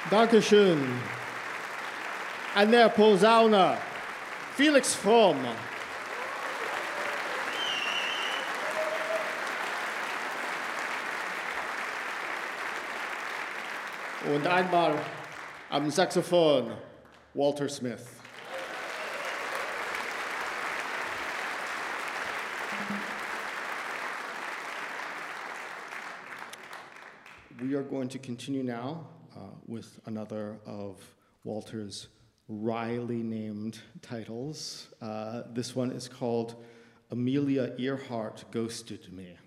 Dankeschön. An der Posaune, Felix Fromm. Und einmal am Saxophon, Walter Smith. We are going to continue now with another of Walter's Riley-named titles. This one is called Amelia Earhart Ghosted Me.